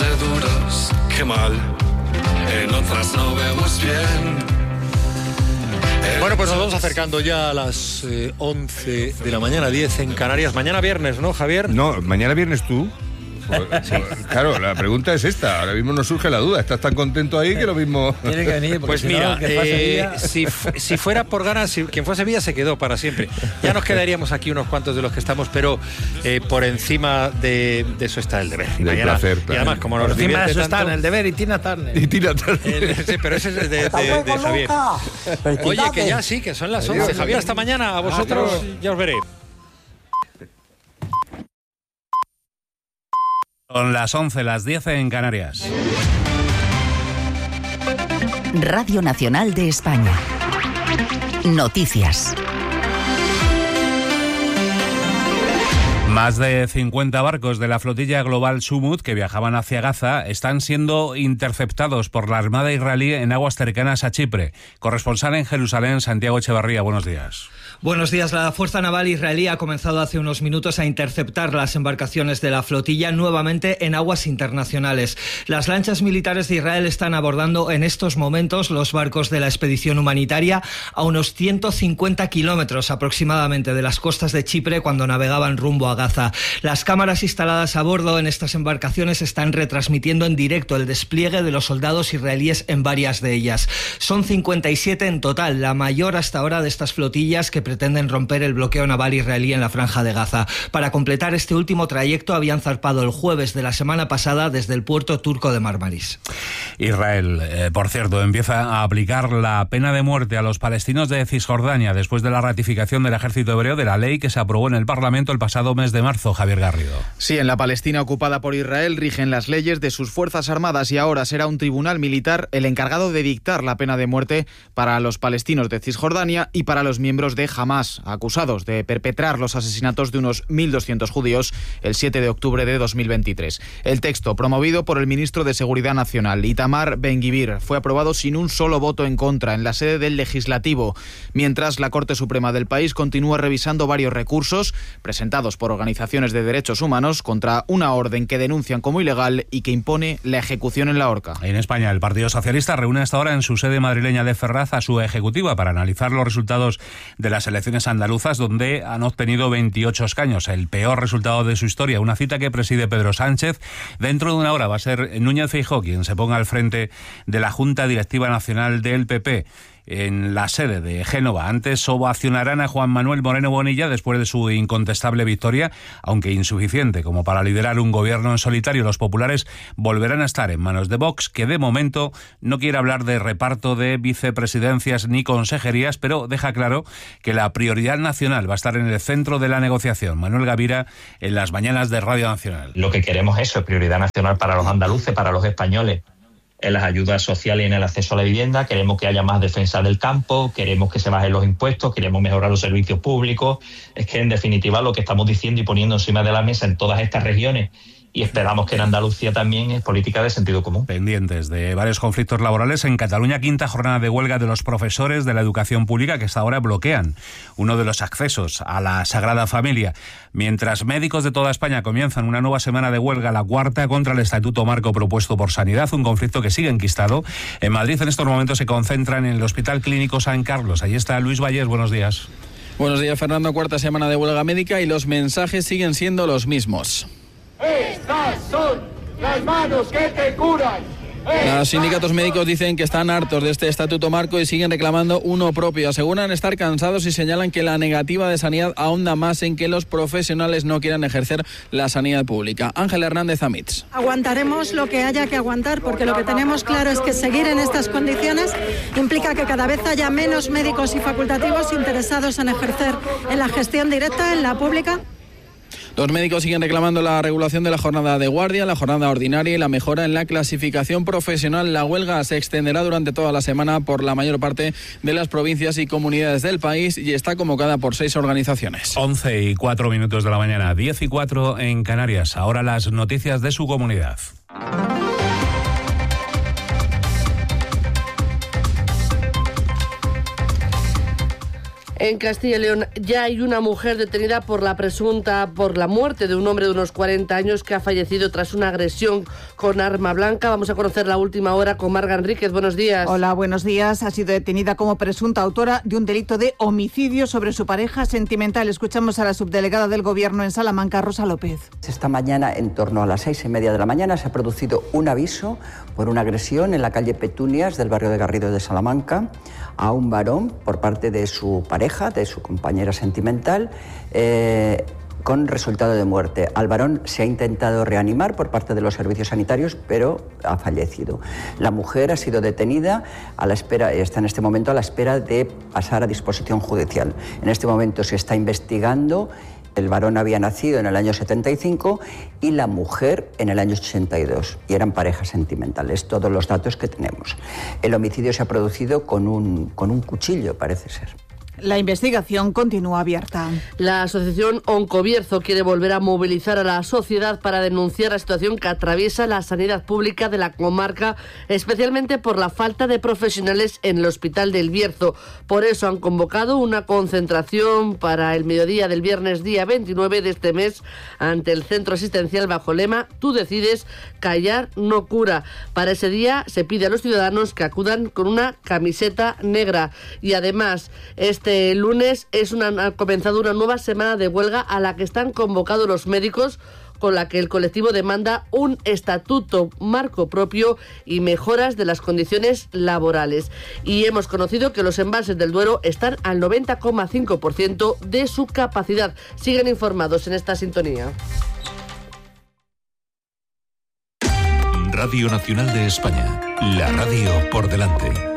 de duros, qué mal, en otras no vemos bien. Bueno, pues nos vamos acercando ya a las 11 de la mañana, 10 en Canarias. Mañana viernes, ¿no, Javier? No, mañana viernes tú. Sí. Claro, la pregunta es esta. Ahora mismo nos surge la duda. Estás tan contento ahí que lo mismo... Tiene que venir. Pues mira, si fuera por ganas, quien fue a Sevilla se quedó para siempre. Ya nos quedaríamos aquí unos cuantos de los que estamos, pero por encima de eso está el deber. Y mañana, placer, claro. Y además, como nos encima divierte de eso tanto, están el deber y Tina Turner. Sí, pero ese es de Javier. Oye, que ya sí, que son las 11. Javier, hasta mañana. A vosotros ya os veré. Son las 11, las 10 en Canarias. Radio Nacional de España. Noticias. Más de 50 barcos de la flotilla global Sumud que viajaban hacia Gaza están siendo interceptados por la Armada israelí en aguas cercanas a Chipre. Corresponsal en Jerusalén, Santiago Echevarría, buenos días. Buenos días. La Fuerza Naval israelí ha comenzado hace unos minutos a interceptar las embarcaciones de la flotilla nuevamente en aguas internacionales. Las lanchas militares de Israel están abordando en estos momentos los barcos de la expedición humanitaria a unos 150 kilómetros aproximadamente de las costas de Chipre cuando navegaban rumbo a Gaza. Las cámaras instaladas a bordo en estas embarcaciones están retransmitiendo en directo el despliegue de los soldados israelíes en varias de ellas. Son 57 en total, la mayor hasta ahora de estas flotillas que pretenden romper el bloqueo naval israelí en la Franja de Gaza. Para completar este último trayecto habían zarpado el jueves de la semana pasada desde el puerto turco de Marmaris. Israel, por cierto, empieza a aplicar la pena de muerte a los palestinos de Cisjordania después de la ratificación del ejército hebreo de la ley que se aprobó en el Parlamento el pasado mes de marzo. Javier Garrido. Sí, en la Palestina ocupada por Israel rigen las leyes de sus fuerzas armadas y ahora será un tribunal militar el encargado de dictar la pena de muerte para los palestinos de Cisjordania y para los miembros de Hamás, acusados de perpetrar los asesinatos de unos 1.200 judíos el 7 de octubre de 2023. El texto, promovido por el ministro de Seguridad Nacional, Itamar Ben-Gvir, fue aprobado sin un solo voto en contra en la sede del Legislativo, mientras la Corte Suprema del país continúa revisando varios recursos presentados por organizaciones de derechos humanos contra una orden que denuncian como ilegal y que impone la ejecución en la horca. En España, el Partido Socialista reúne hasta ahora en su sede madrileña de Ferraz a su ejecutiva para analizar los resultados de las elecciones andaluzas, donde han obtenido 28 escaños, el peor resultado de su historia. Una cita que preside Pedro Sánchez. Dentro de una hora va a ser Núñez Feijóo quien se ponga al frente de la Junta Directiva Nacional del PP en la sede de Génova. Antes ovacionarán a Juan Manuel Moreno Bonilla después de su incontestable victoria, aunque insuficiente como para liderar un gobierno en solitario. Los populares volverán a estar en manos de Vox, que de momento no quiere hablar de reparto de vicepresidencias ni consejerías, pero deja claro que la prioridad nacional va a estar en el centro de la negociación. Manuel Gavira, en las mañanas de Radio Nacional. Lo que queremos es eso, prioridad nacional para los andaluces, para los españoles, en las ayudas sociales y en el acceso a la vivienda. Queremos que haya más defensa del campo, queremos que se bajen los impuestos, queremos mejorar los servicios públicos. Es que, en definitiva, lo que estamos diciendo y poniendo encima de la mesa en todas estas regiones, y esperamos que en Andalucía también, es política de sentido común. Pendientes de varios conflictos laborales en Cataluña, quinta jornada de huelga de los profesores de la educación pública que hasta ahora bloquean uno de los accesos a la Sagrada Familia. Mientras médicos de toda España comienzan una nueva semana de huelga, la cuarta, contra el Estatuto Marco propuesto por Sanidad, un conflicto que sigue enquistado. En Madrid en estos momentos se concentran en el Hospital Clínico San Carlos. Ahí está Luis Vallés, buenos días. Buenos días, Fernando. Cuarta semana de huelga médica y los mensajes siguen siendo los mismos. Estas son las manos que te curan. Los sindicatos médicos dicen que están hartos de este estatuto marco y siguen reclamando uno propio. Aseguran estar cansados y señalan que la negativa de sanidad ahonda más en que los profesionales no quieran ejercer la sanidad pública. Ángela Hernández Amitz. Aguantaremos lo que haya que aguantar, porque lo que tenemos claro es que seguir en estas condiciones implica que cada vez haya menos médicos y facultativos interesados en ejercer en la gestión directa, en la pública. Los médicos siguen reclamando la regulación de la jornada de guardia, la jornada ordinaria y la mejora en la clasificación profesional. La huelga se extenderá durante toda la semana por la mayor parte de las provincias y comunidades del país y está convocada por 6 organizaciones. 11:04 de la mañana, 10:04 en Canarias. Ahora las noticias de su comunidad. En Castilla y León ya hay una mujer detenida por la muerte de un hombre de unos 40 años que ha fallecido tras una agresión con arma blanca. Vamos a conocer la última hora con Marga Enríquez. Buenos días. Hola, buenos días. Ha sido detenida como presunta autora de un delito de homicidio sobre su pareja sentimental. Escuchamos a la subdelegada del Gobierno en Salamanca, Rosa López. Esta mañana, en torno a las 6:30 de la mañana, se ha producido un aviso por una agresión en la calle Petunias del barrio de Garrido de Salamanca a un varón por parte de su pareja, de su compañera sentimental, con resultado de muerte. Al varón se ha intentado reanimar por parte de los servicios sanitarios, pero ha fallecido. La mujer ha sido detenida a la espera, está en este momento a la espera de pasar a disposición judicial. En este momento se está investigando. El varón había nacido en el año 75 y la mujer en el año 82, y eran parejas sentimentales, todos los datos que tenemos. El homicidio se ha producido con un cuchillo, parece ser. La investigación continúa abierta. La asociación Oncobierzo quiere volver a movilizar a la sociedad para denunciar la situación que atraviesa la sanidad pública de la comarca, especialmente por la falta de profesionales en el Hospital del Bierzo. Por eso han convocado una concentración para el mediodía del viernes día 29 de este mes ante el centro asistencial bajo lema "Tú decides, callar no cura". Para ese día se pide a los ciudadanos que acudan con una camiseta negra. Y además, este lunes ha comenzado una nueva semana de huelga a la que están convocados los médicos, con la que el colectivo demanda un estatuto marco propio y mejoras de las condiciones laborales. Y hemos conocido que los embalses del Duero están al 90,5% de su capacidad. Siguen informados en esta sintonía. Radio Nacional de España, la radio por delante.